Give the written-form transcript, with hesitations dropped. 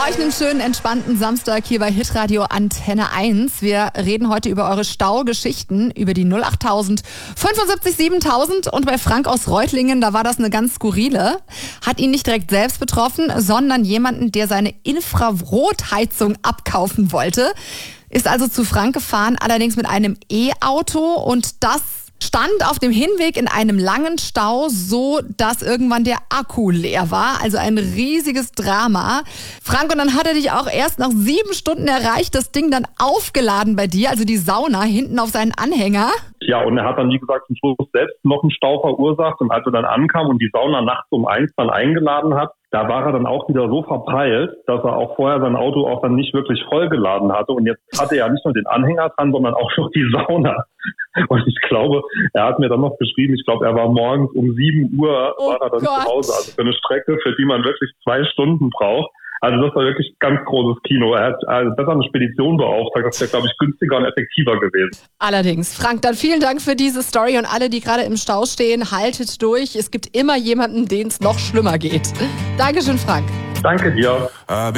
euch einen schönen, entspannten Samstag hier bei Hitradio Antenne 1. Wir reden heute über eure Staugeschichten, über die 08000 75 7000. Und bei Frank aus Reutlingen, da war das eine ganz skurrile. Hat ihn nicht direkt selbst betroffen, sondern jemanden, der seine Infrarotheizung abkaufen wollte. Ist also zu Frank gefahren, allerdings mit einem E-Auto, und das stand auf dem Hinweg in einem langen Stau, so dass irgendwann der Akku leer war. Also ein riesiges Drama. Frank, und dann hat er dich auch erst nach 7 Stunden erreicht, das Ding dann aufgeladen bei dir, also die Sauna hinten auf seinen Anhänger. Ja, und er hat dann, wie gesagt, zum Schluss selbst noch einen Stau verursacht. Und als er dann ankam und die Sauna nachts um 1 dann eingeladen hat, da war er dann auch wieder so verpeilt, dass er auch vorher sein Auto auch dann nicht wirklich vollgeladen hatte. Und jetzt hatte er ja nicht nur den Anhänger dran, sondern auch noch die Sauna. Und ich glaube, er hat mir dann noch geschrieben, ich glaube, er war morgens um 7 Uhr, war er dann zu Hause. Also für eine Strecke, für die man wirklich 2 Stunden braucht. Also das war wirklich ganz großes Kino. Er hat besser eine Spedition beauftragt. Das wäre, glaube ich, günstiger und effektiver gewesen. Allerdings. Frank, dann vielen Dank für diese Story, und alle, die gerade im Stau stehen, haltet durch. Es gibt immer jemanden, denen es noch schlimmer geht. Dankeschön, Frank. Danke dir.